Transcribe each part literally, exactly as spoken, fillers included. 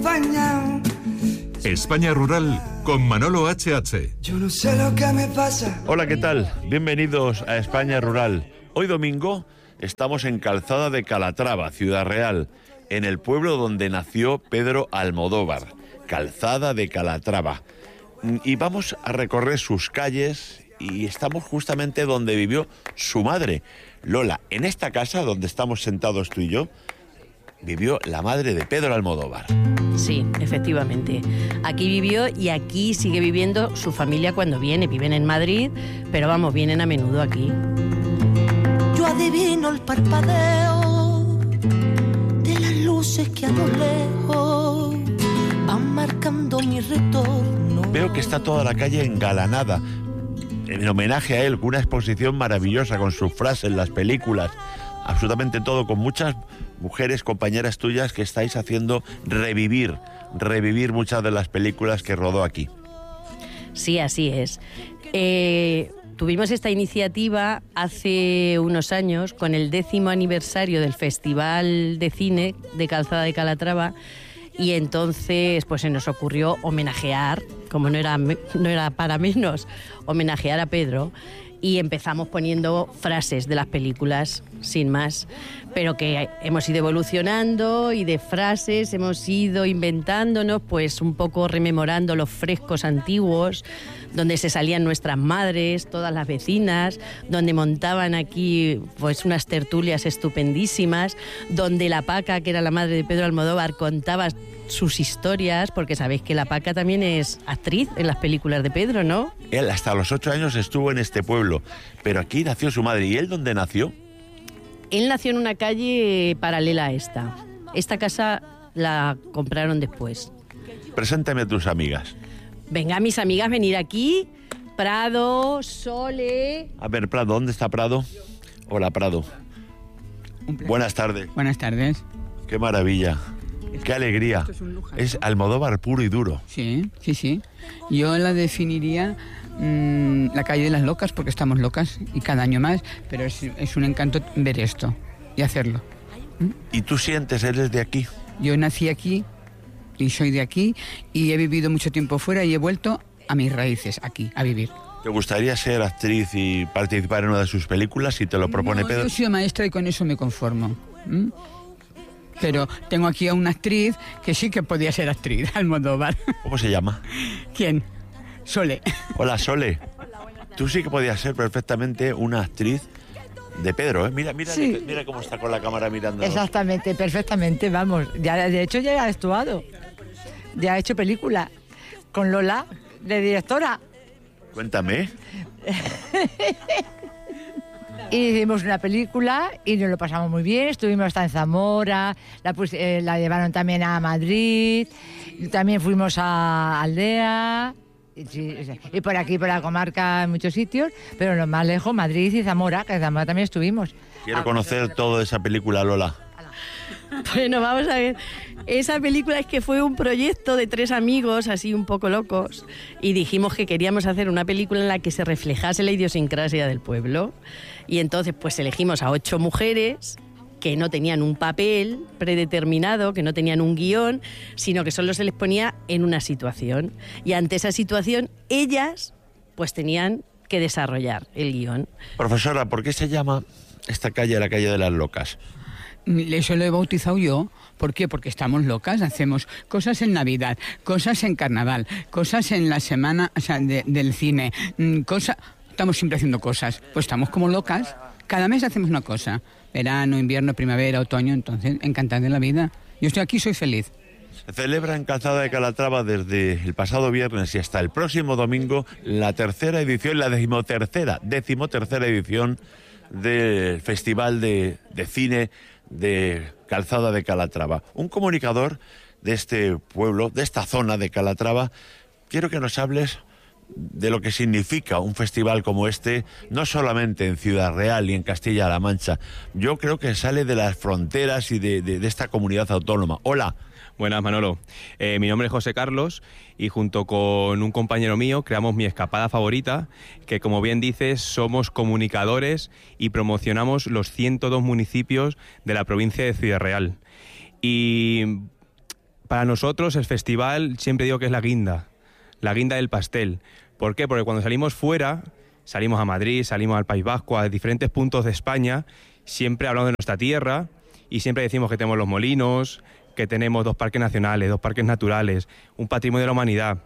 acompañado. España Rural con Manolo H H. Yo no sé lo que me pasa. Hola, ¿qué tal? Bienvenidos a España Rural. Hoy domingo estamos en Calzada de Calatrava, Ciudad Real, en el pueblo donde nació Pedro Almodóvar, Calzada de Calatrava. Y vamos a recorrer sus calles y estamos justamente donde vivió su madre, Lola. En esta casa donde estamos sentados tú y yo, vivió la madre de Pedro Almodóvar. Sí, efectivamente. Aquí vivió y aquí sigue viviendo su familia cuando viene. Viven en Madrid, pero vamos, vienen a menudo aquí. Yo adivino el parpadeo de las luces que a lo lejos van marcando mi retorno. Veo que está toda la calle engalanada, en homenaje a él, con una exposición maravillosa, con sus frases, las películas, absolutamente todo, con muchas mujeres, compañeras tuyas, que estáis haciendo revivir, revivir muchas de las películas que rodó aquí. Sí, así es. Eh, tuvimos esta iniciativa hace unos años con el décimo aniversario del Festival de Cine de Calzada de Calatrava, y entonces pues se nos ocurrió homenajear, como no era, no era para menos, homenajear a Pedro. Y empezamos poniendo frases de las películas, sin más, pero que hemos ido evolucionando y de frases hemos ido inventándonos, pues un poco rememorando los frescos antiguos, donde se salían nuestras madres, todas las vecinas, donde montaban aquí pues unas tertulias estupendísimas, donde la Paca, que era la madre de Pedro Almodóvar, contaba sus historias, porque sabéis que la Paca también es actriz en las películas de Pedro, ¿no? Él hasta los ocho años estuvo en este pueblo, pero aquí nació su madre. ¿Y él dónde nació? Él nació en una calle paralela a esta. Esta casa la compraron después. Preséntame a tus amigas. Venga, mis amigas, venir aquí. Prado, Sole... A ver, Prado, ¿dónde está Prado? Hola, Prado. Buenas tardes. Buenas tardes. Qué maravilla. Qué alegría. Esto es un lujo. Es Almodóvar puro y duro. Sí, sí, sí. Yo la definiría mmm, la calle de las locas, porque estamos locas y cada año más, pero es, es un encanto ver esto y hacerlo. ¿Mm? ¿Y tú sientes, eres de aquí? Yo nací aquí y soy de aquí y he vivido mucho tiempo fuera y he vuelto a mis raíces aquí, a vivir. ¿Te gustaría ser actriz y participar en una de sus películas si te lo propone no, Pedro? Yo soy maestra y con eso me conformo. ¿Mm? Pero tengo aquí a una actriz que sí que podía ser actriz, Almodóvar. ¿Cómo se llama? ¿Quién? Sole. Hola, Sole. Tú sí que podías ser perfectamente una actriz de Pedro, ¿eh? Mira, mira, Sí. mira cómo está con la cámara mirando. Exactamente, perfectamente, vamos. Ya, de hecho, ya ha actuado. Ya ha hecho película con Lola, de directora. Cuéntame. Y hicimos una película y nos lo pasamos muy bien. Estuvimos hasta en Zamora, la, pus- eh, la llevaron también a Madrid, y también fuimos a Aldea, y, sí, y por aquí, por la comarca, en muchos sitios, pero lo más lejos, Madrid y Zamora, que en Zamora también estuvimos. Quiero conocer toda esa película, Lola. Bueno, vamos a ver. Esa película es que fue un proyecto de tres amigos, así un poco locos, y dijimos que queríamos hacer una película en la que se reflejase la idiosincrasia del pueblo. Y entonces pues elegimos a ocho mujeres que no tenían un papel predeterminado, que no tenían un guión, sino que solo se les ponía en una situación. Y ante esa situación, ellas pues tenían que desarrollar el guión. Profesora, ¿por qué se llama esta calle la calle de las locas? Eso lo he bautizado yo. ¿Por qué? Porque estamos locas, hacemos cosas en Navidad, cosas en Carnaval, cosas en la semana, o sea, de, del cine, cosas... Estamos siempre haciendo cosas, pues estamos como locas. Cada mes hacemos una cosa. Verano, invierno, primavera, otoño, entonces encantada de la vida. Yo estoy aquí, soy feliz. Se celebra en Calzada de Calatrava desde el pasado viernes y hasta el próximo domingo la tercera edición, la decimotercera, decimotercera edición del Festival de, de Cine de Calzada de Calatrava. Un comunicador de este pueblo, de esta zona de Calatrava, quiero que nos hables de lo que significa un festival como este, no solamente en Ciudad Real y en Castilla-La Mancha. Yo creo que sale de las fronteras y de, de, de esta comunidad autónoma. Hola. Buenas, Manolo. Eh, mi nombre es José Carlos y junto con un compañero mío creamos Mi Escapada Favorita, que como bien dices, somos comunicadores y promocionamos los ciento dos municipios de la provincia de Ciudad Real. Y para nosotros el festival siempre digo que es la guinda, la guinda del pastel. ¿Por qué? Porque cuando salimos fuera, salimos a Madrid, salimos al País Vasco, a diferentes puntos de España, siempre hablamos de nuestra tierra y siempre decimos que tenemos los molinos, que tenemos dos parques nacionales, dos parques naturales, un patrimonio de la humanidad.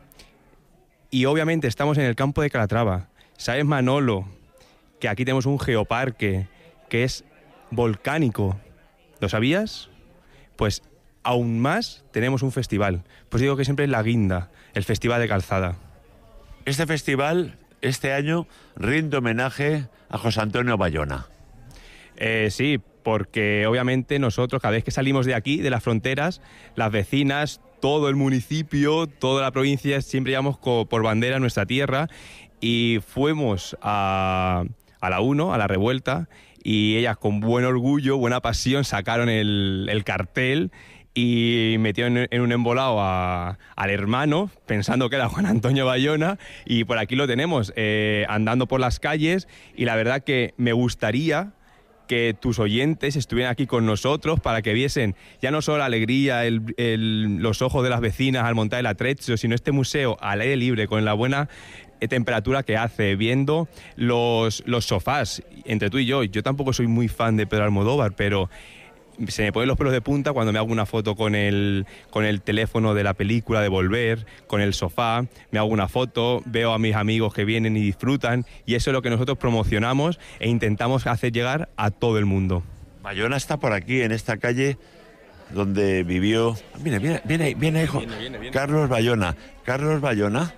Y obviamente estamos en el campo de Calatrava. ¿Sabes, Manolo, que aquí tenemos un geoparque que es volcánico? ¿Lo sabías? Pues aún más tenemos un festival. Pues digo que siempre es la guinda, el Festival de Calzada. Este festival, este año, rinde homenaje a José Antonio Bayona. Eh, sí, porque obviamente nosotros cada vez que salimos de aquí, de las fronteras, las vecinas, todo el municipio, toda la provincia, siempre llevamos co- por bandera nuestra tierra y fuimos a, a la UNO, a la revuelta, y ellas con buen orgullo, buena pasión, sacaron el, el cartel y metieron en, en un embolado a, al hermano, pensando que era Juan Antonio Bayona, y por aquí lo tenemos, eh, andando por las calles, y la verdad que me gustaría que tus oyentes estuvieran aquí con nosotros para que viesen ya no solo la alegría, el, el, los ojos de las vecinas al montar el atrecho, sino este museo al aire libre, con la buena eh, temperatura que hace, viendo los, los sofás, entre tú y yo. Yo tampoco soy muy fan de Pedro Almodóvar, pero se me ponen los pelos de punta cuando me hago una foto con el, con el teléfono de la película de Volver, con el sofá, me hago una foto, veo a mis amigos que vienen y disfrutan, y eso es lo que nosotros promocionamos e intentamos hacer llegar a todo el mundo. Bayona está por aquí, en esta calle donde vivió... Mira, viene, viene, viene, hijo. Viene, viene, viene. Carlos Bayona. Carlos Bayona,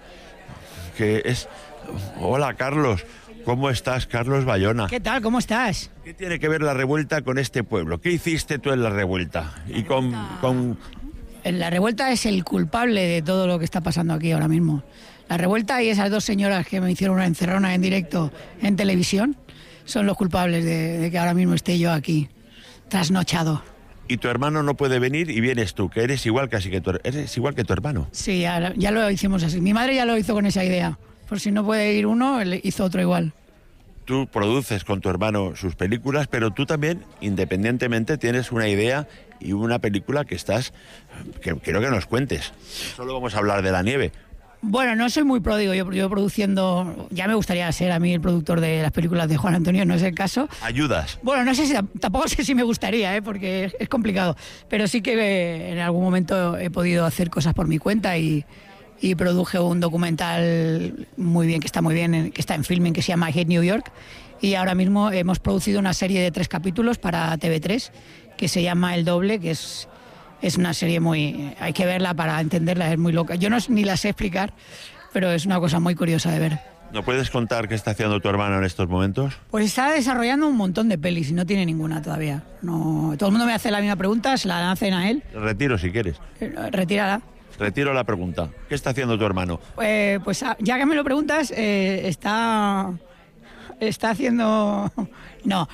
que es... Hola, Carlos. ¿Cómo estás, Carlos Bayona? ¿Qué tal? ¿Cómo estás? ¿Qué tiene que ver la revuelta con este pueblo? ¿Qué hiciste tú en la revuelta? Y con, con... La revuelta es el culpable de todo lo que está pasando aquí ahora mismo. La revuelta y esas dos señoras que me hicieron una encerrona en directo en televisión son los culpables de, de que ahora mismo esté yo aquí, trasnochado. Y tu hermano no puede venir y vienes tú, que eres igual casi que tu, eres igual que tu hermano. Sí, ya, ya lo hicimos así. Mi madre ya lo hizo con esa idea. Por si no puede ir uno, él hizo otro igual. Tú produces con tu hermano sus películas, pero tú también, independientemente, tienes una idea y una película que estás... que quiero que nos cuentes. Solo vamos a hablar de la nieve. Bueno, no soy muy pródigo, yo, yo produciendo... Ya me gustaría ser a mí el productor de las películas de Juan Antonio, no es el caso. ¿Ayudas? Bueno, no sé si... Tampoco sé si me gustaría, ¿eh? Porque es, es complicado. Pero sí que eh, en algún momento he podido hacer cosas por mi cuenta y... y produje un documental muy bien, que está muy bien, que está en filming, que se llama I Hate New York, y ahora mismo hemos producido una serie de tres capítulos para T V tres, que se llama El Doble, que es, es una serie muy... hay que verla para entenderla, es muy loca. Yo no ni la sé explicar, pero es una cosa muy curiosa de ver. ¿No puedes contar qué está haciendo tu hermano en estos momentos? Pues está desarrollando un montón de pelis y no tiene ninguna todavía. No, todo el mundo me hace la misma pregunta, se la hacen a él. Retiro si quieres. Retírala. Retiro la pregunta. ¿Qué está haciendo tu hermano? Eh, pues ya que me lo preguntas, eh, está, está haciendo... No,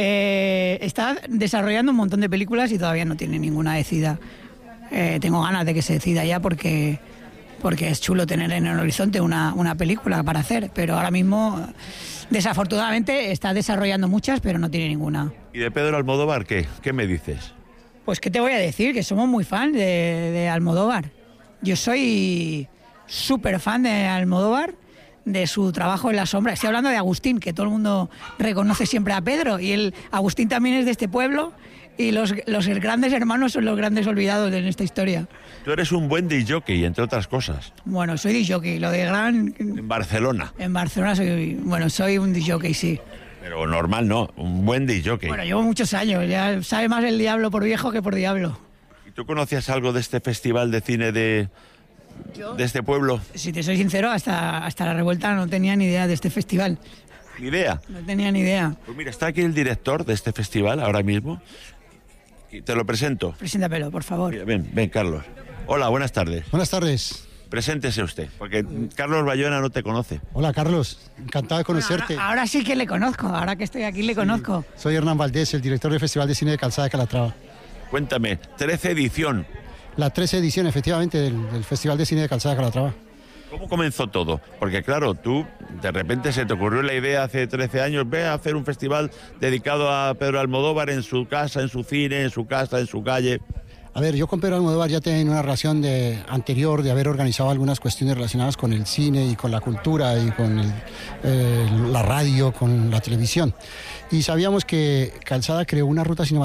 eh, está desarrollando un montón de películas y todavía no tiene ninguna decidida. Eh, tengo ganas de que se decida ya porque, porque es chulo tener en el horizonte una, una película para hacer, pero ahora mismo, desafortunadamente, está desarrollando muchas, pero no tiene ninguna. ¿Y de Pedro Almodóvar qué? ¿Qué me dices? Pues, ¿qué te voy a decir? Que somos muy fan de, de Almodóvar. Yo soy súper fan de Almodóvar, de su trabajo en la sombra. Estoy hablando de Agustín, que todo el mundo reconoce siempre a Pedro, y el Agustín también es de este pueblo, y los, los grandes hermanos son los grandes olvidados en esta historia. Tú eres un buen disc jockey, entre otras cosas. Bueno, soy disc jockey, lo de gran... En Barcelona. En Barcelona soy, bueno, soy un disc jockey, sí. Pero normal no, un buen disc jockey. Bueno, llevo muchos años, ya sabe más el diablo por viejo que por diablo. ¿Tú conocías algo de este festival de cine de, de este pueblo? Si te soy sincero, hasta, hasta la revuelta no tenía ni idea de este festival. ¿Ni idea? No tenía ni idea. Pues mira, está aquí el director de este festival ahora mismo. Y te lo presento. Preséntamelo, por favor. Mira, ven, ven, Carlos. Hola, buenas tardes. Buenas tardes. Preséntese usted, porque Carlos Bayona no te conoce. Hola, Carlos. Encantado de conocerte. Ahora, ahora sí que le conozco. Ahora que estoy aquí le Sí, conozco. Soy Hernán Valdés, el director del Festival de Cine de Calzada de Calatrava. Cuéntame, trece edición. La trece edición, efectivamente, del, del Festival de Cine de Calzada de Calatrava. ¿Cómo comenzó todo? Porque claro, tú de repente se te ocurrió la idea hace trece años, ve a hacer un festival dedicado a Pedro Almodóvar en su casa, en su cine, en su casa, en su calle. A ver, yo con Pedro Almodóvar ya tenía una relación de, anterior de haber organizado algunas cuestiones relacionadas con el cine y con la cultura y con el, eh, la radio, con la televisión. Y sabíamos que Calzada creó una ruta cinematográfica